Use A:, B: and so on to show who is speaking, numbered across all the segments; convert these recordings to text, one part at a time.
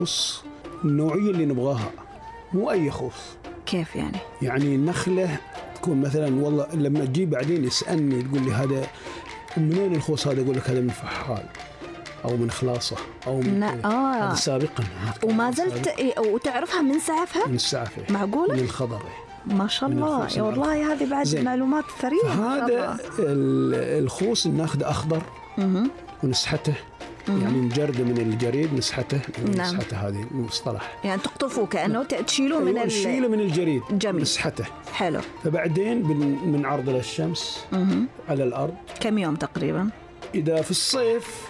A: خوص النوعية اللي نبغاها، مو أي خوص.
B: كيف يعني؟
A: يعني النخلة تكون مثلا، والله لما تجي بعدين يسألني تقول لي هذا من وين الخوص هذا، أقول لك هذا من فحال أو من خلاصة أو من هذا سابقا.
B: وما زلت وتعرفها من سعفها؟
A: من السعفة.
B: معقولة؟
A: من الخضر.
B: ما شاء الله يا والله، هذه بعد معلومات ثرية.
A: هذا الخوص ناخذ أخضر ونسحته، يعني نجرده من الجريد، نسحته.
B: نعم.
A: نسحته هذه المصطلح،
B: يعني تقطفوه كأنه تشيلوه من
A: نشيله من الجريد.
B: جميل.
A: نسحته.
B: حلو.
A: فبعدين بنعرضه للشمس على الأرض.
B: كم يوم تقريبا؟
A: إذا في الصيف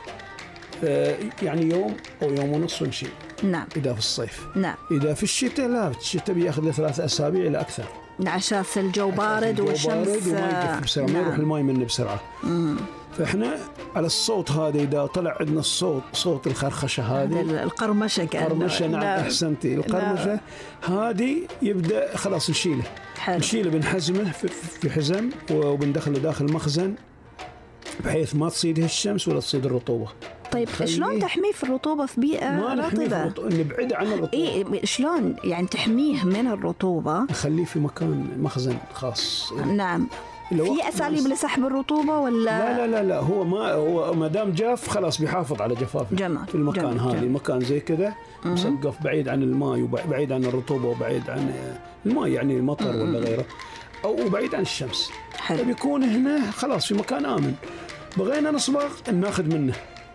A: يعني يوم أو يوم ونص ونشيل.
B: نعم.
A: إذا في الصيف.
B: نعم.
A: إذا في الشتاء لا، في الشتاء بياخذ له 3 أسابيع إلى أكثر،
B: عشان الجو بارد والشمس
A: وما يقف بسرعة. ما يروح الماء منه بسرعة. فإحنا على الصوت هذا، إذا طلع عندنا الصوت، صوت الخرخشة هذه،
B: القرمشة
A: القرمشة. نعم أحسنتي. القرمشة هذه يبدأ خلاص نشيله. نشيله بنحزمه في حزم وبندخله داخل مخزن بحيث ما تصيده الشمس ولا تصيد الرطوبة.
B: طيب شلون تحميه في الرطوبة في بيئة رطبة؟
A: نبعد عن الرطوبة.
B: إيه شلون يعني تحميه من الرطوبة؟
A: نخليه في مكان مخزن خاص.
B: نعم. في أساليب لسحب الرطوبة ولا؟
A: لا هو ما دام جاف خلاص بيحافظ على جفافه.
B: جمال.
A: في المكان هذا، المكان زي كذا مسقف بعيد عن الماء وبعيد عن الرطوبة وبعيد عن الماء، يعني المطر ولا غيره، أو بعيد عن الشمس.
B: حلو.
A: بيكون هنا خلاص في مكان آمن. بغينا نصبغ ناخذ منه،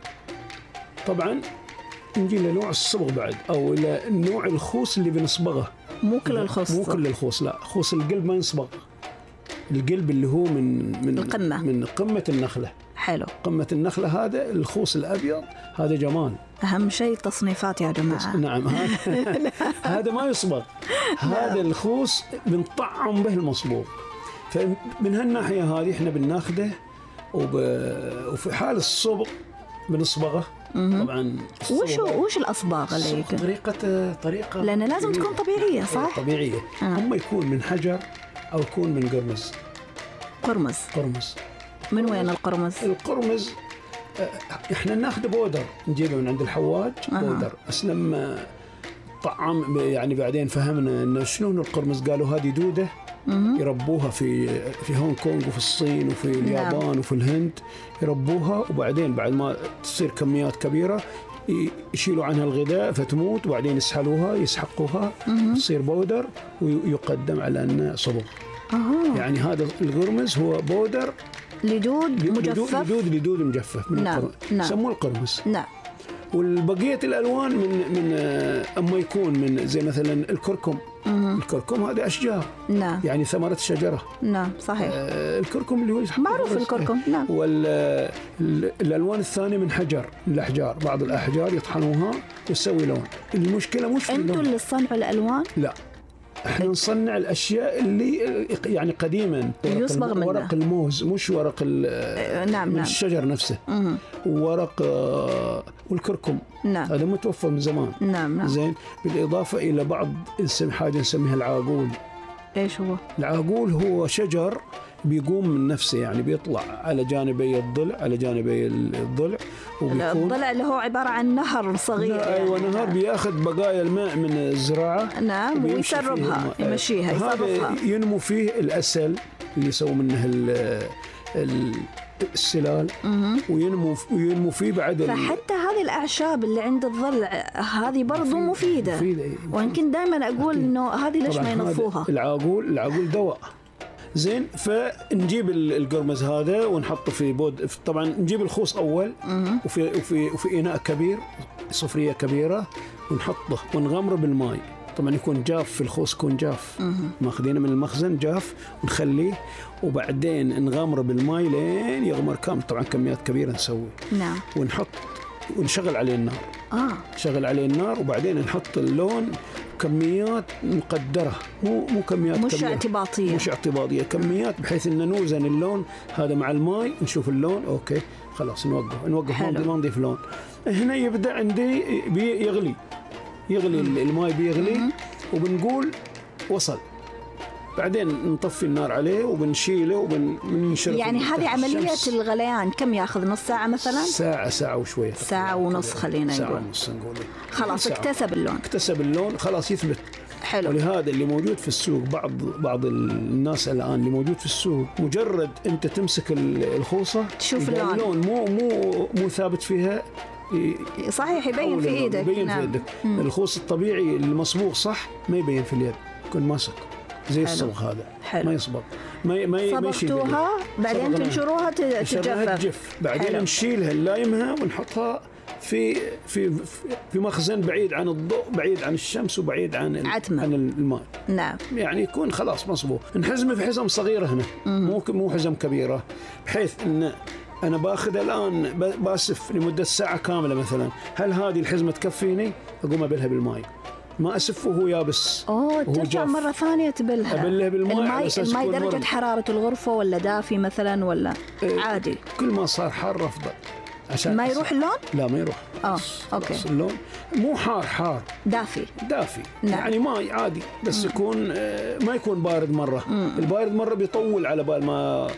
A: طبعا نجي لنوع الصبغ بعد، أو إلى نوع الخوص اللي بنصبغه.
B: مو كل الخوص.
A: مو كل الخوص، لا. خوص القلب ما ينصبغ. القلب اللي هو من
B: القمة،
A: من قمة النخلة.
B: حلو.
A: قمة النخلة هذا الخوص الأبيض، هذا جمال.
B: أهم شيء التصنيفات يا جماعة.
A: نعم. هذا ما يصبغ. هذا الخوص بنطعم به المصبوغ. فمن هالناحية هذه احنا بناخده، وفي حال الصبغ بنصبغه. طبعا
B: وش الأصباغ اللي
A: طريقة
B: لأن لازم تكون طبيعية، صح؟
A: طبيعية. أما يكون من حجر أو يكون من قرمز. قرمز.
B: من وين القرمز؟
A: القرمز احنا ناخذ بودر، نجيبه من عند الحواج. بودر. بس لما طعم يعني بعدين فهمنا انه شلون القرمز، قالوا هذه دودة يربوها في هونغ كونغ وفي الصين وفي اليابان وفي الهند، يربوها، وبعدين بعد ما تصير كميات كبيرة يشيلوا عنها الغذاء فتموت، وبعدين يسحقوها تصير بودر ويقدم على أنه صبغ. يعني هذا القرمز هو بودر
B: لدود مجفف.
A: لدود مجفف من القرمز. يسموه القرمز.
B: نعم.
A: والبقية الألوان من أما يكون من زي مثلا الكركم. الكركم هذه أشجار.
B: نعم.
A: يعني ثمرة شجرة.
B: نعم صحيح.
A: الكركم اللي هو
B: معروف الكركم. نعم.
A: والألوان الثانية من حجر، من الأحجار. بعض الأحجار يطحنوها وتسوي لون. المشكلة مش في اللون.
B: أنتوا اللي تصنعوا الألوان؟
A: لا، احنا نصنع الاشياء اللي يعني قديما
B: يصبغ منها.
A: ورق الموز، مش ورق من الشجر نفسه. ورق والكركم.
B: نعم.
A: هذا متوفر من زمان.
B: نعم.
A: زين. بالاضافه الى بعض حاجه نسميها العاقول.
B: ايش هو
A: العاقول؟ هو شجر بيقوم من نفسه، يعني بيطلع على جانبي الضلع
B: الضلع اللي هو عبارة عن نهر صغير.
A: أيوة يعني. نهر بياخذ بقايا الماء من الزراعة.
B: نعم. ويسربها، يمشيها، يصرفها.
A: ينمو فيه الأسل اللي يسوي منه السلال. وينمو فيه بعد.
B: فحتى هذه الأعشاب اللي عند الضلع هذه برضو مفيدة. ويمكن دائما أقول إنه هذه ليش ما ينظفوها.
A: العاقول دواء. زين. فنجيب القرمز هذا ونحطه في بود. طبعا نجيب الخوص أول وفي إناء كبير، صفرية كبيرة، ونحطه ونغمره بالماء. طبعا يكون جاف، في الخوص يكون جاف، ماخذينه من المخزن جاف، ونخليه وبعدين نغمره بالماء لين يغمر كامل. طبعا كميات كبيرة نسوي.
B: نعم.
A: ونشغل عليه النار. شغل عليه النار، وبعدين نحط اللون كميات مقدرة، مو كميات
B: مش
A: كبيرة. مش اعتباطية، كميات بحيث ان نوزن اللون هذا مع الماء، نشوف اللون اوكي خلاص نوقف ما نضيف لون. هنا يبدأ عندي يغلي الماء بيغلي، وبنقول وصل. بعدين نطفي النار عليه وبنشيله وبننشره.
B: يعني هذه عملية الغليان كم ياخذ؟ نص ساعة مثلا؟
A: ساعة وشوية،
B: ساعة ونص خلينا نقول.
A: ساعة ونص نقول.
B: خلاص اكتسب اللون
A: خلاص يثبت.
B: حلو.
A: ولهذا اللي موجود في السوق بعض الناس الآن اللي موجود في السوق، مجرد أنت تمسك الخوصة
B: تشوف
A: اللون مو ثابت فيها.
B: صحيح، يبين في ايدك.
A: يبين في يدك. الخوص الطبيعي المصبوغ صح ما يبين في اليد، يكون ماسك زي الصبغ هذا. حلو. ما يصبغ، ما
B: صبغتوها بعدين تنشروها تجفف.
A: بعدين نشيلها نلايمها ونحطها في مخزن بعيد عن الضوء، بعيد عن الشمس، وبعيد عن الماء.
B: نعم.
A: يعني يكون خلاص مصبوغ. نحزمه في حزم صغيرة هنا، مو حزم كبيرة، بحيث ان أنا باخذ الآن باسف لمدة ساعة كاملة مثلا. هل هذه الحزمة تكفيني؟ أقوم أبلها بالماء، ما أسفه وهو يابس.
B: ترجع مرة ثانية تبلها
A: بالماء.
B: الماء درجة حرارة الغرفة ولا دافي مثلا ولا عادي؟
A: كل ما صار حار أفضل. عشان
B: ما يروح اللون؟
A: لا ما يروح.
B: أوكي.
A: اللون مو حار
B: دافي.
A: نعم. يعني ماء عادي، بس يكون ما يكون بارد مرة. البارد مرة بيطول على بال ما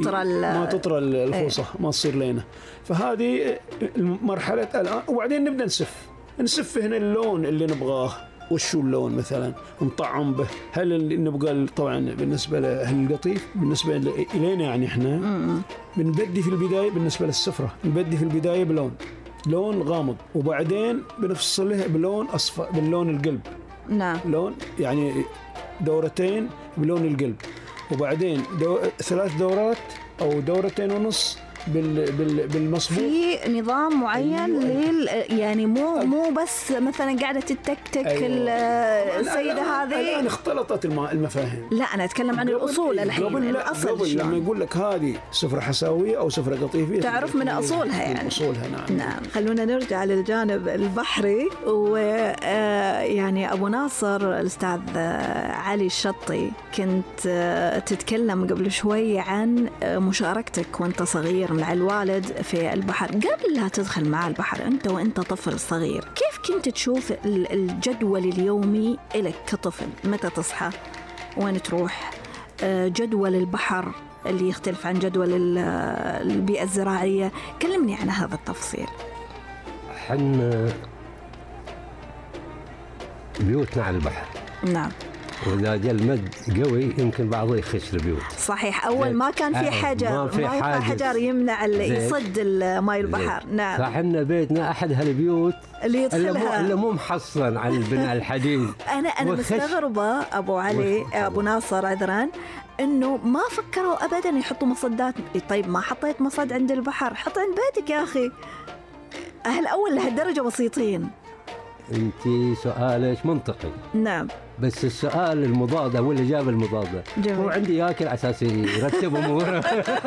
A: تطرى الخوصة، ما تصير لينة. فهذه مرحلة الآن. وبعدين نبدأ نسف هنا اللون اللي نبغاه. وشو اللون مثلا نطعم به؟ هل نبغى طبعا بالنسبة لأهل القطيف، بالنسبة إلينا يعني إحنا بنبدي في البداية بالنسبة للسفرة، نبدي في البداية لون غامض، وبعدين بنفصله بلون أصفر باللون القلب.
B: نعم.
A: لون يعني دورتين بلون القلب، وبعدين 3 دورات أو 2.5 بالمصبوغ.
B: في نظام معين يعني مو بس مثلا قاعده تتكتك. السيده هذه
A: الان اختلطت المفاهيم.
B: لا انا اتكلم عن الاصول الحين.
A: قبل لما يقول لك هذه سفره حساويه او سفره قطيفيه
B: تعرف من اصولها يعني.
A: اصولها نعم.
B: خلونا نرجع للجانب البحري. ويعني ابو ناصر الاستاذ علي الشطي، كنت تتكلم قبل شوي عن مشاركتك وانت صغير مع الوالد في البحر. قبل لا تدخل مع البحر أنت وأنت طفل صغير، كيف كنت تشوف الجدول اليومي لك كطفل؟ متى تصحى؟ وين تروح؟ جدول البحر اللي يختلف عن جدول البيئة الزراعية. كلمني عن هذا التفصيل.
C: حنا بيوتنا على البحر.
B: نعم.
C: وإذا جاء المد قوي يمكن بعضه يخش البيوت.
B: صحيح. أول ما كان في حجر، ما في حجر يمنع يصد ماء البحر. نعم.
C: فحنا بيتنا أحد هالبيوت
B: اللي يدخلها
C: اللي مو محصن عن البناء الحديد.
B: أنا مستغربة أبو علي، أبو ناصر عذرا، إنه ما فكروا أبدا يحطوا مصدات. طيب ما حطيت مصد عند البحر، حط عند بيتك يا أخي. أهل أول لهالدرجة بسيطين.
C: أنتي سؤالك منطقي.
B: نعم.
C: بس السؤال المضاد أو الإجابة المضادة. هو عندي ياكل أساس يرتب أموره.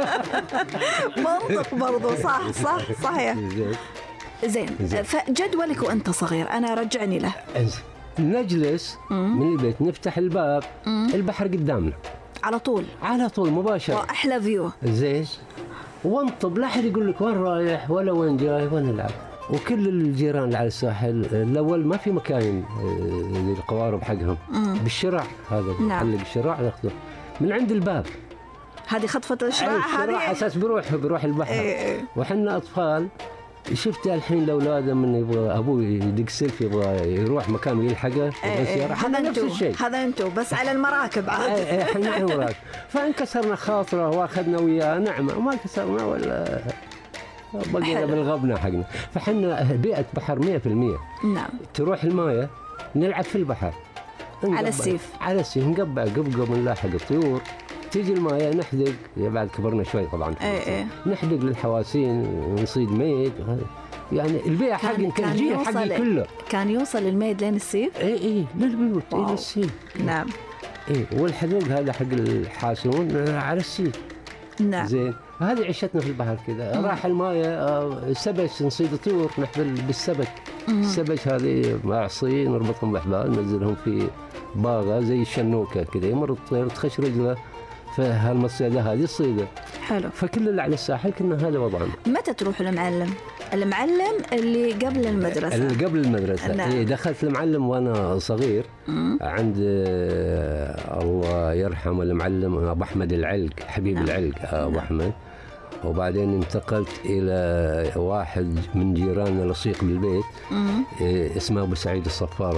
B: منطق برضو. صحيح. زين. فجدولك وأنت صغير أنا رجعني له.
C: نجلس من البيت، نفتح الباب، البحر قدامنا
B: على طول
C: مباشرة،
B: وأحلى فيو.
C: زين. وانطب، لا أحد يقول لك وين رايح ولا وين جاي وين نلعب. وكل الجيران اللي على الساحل الأول ما في مكاين للقوارب حقهم، بالشراع هذا.
B: نعم.
C: حلق الشراع ياخذه من عند الباب.
B: هذه خطفة الشراع.
C: الشراع أساس بروح البحر. وحنا أطفال. شفت الحين الأولاد من يبغى أبوه يدق سلف، يبغى يروح مكان يلحقه.
B: هذا أنتو بس على المراكب عاد.
C: احنا على المراكب. فانكسرنا خاطره واخذنا وياه نعمة، وما كسرنا ولا بقينا بالغبنة حقنا. فحنا بيئة بحر 100%.
B: نعم.
C: تروح المايه نلعب في البحر
B: على السيف
C: نقبع قبقب، نلاحق الطيور. تيجي المايه نحدق، بعد كبرنا شوي طبعا. نحدق للحواسين ونصيد ميد. يعني البيئة حقنا كان الجيل حقي كله
B: كان يوصل الميد لين السيف.
C: للبيوت الى السيف.
B: نعم.
C: والحدق هذا حق الحاسون على السيف.
B: نعم.
C: زين. هذه عيشتنا في البحر كذا. راح المايه سبش، نصيد طيور، نحفل بالسبك. السبش هذه معصي، نربطهم بحبال، ننزلهم في باغه زي الشنوكه كذا، يمر الطير تخش رجله فهالمصيدة هذه صيدة.
B: حلو.
C: فكل اللي على الساحل كنا هذا وضعنا.
B: متى تروح المعلم؟ المعلم اللي قبل المدرسة.
C: اللي قبل المدرسة.
B: نعم.
C: إيه دخلت المعلم وأنا صغير عند الله يرحمه المعلم أبو أحمد العلق، حبيب نعم. العلق أبو نعم. أحمد. وبعدين انتقلت إلى واحد من جيراننا لصيق بالبيت اسمه أبو سعيد الصفار،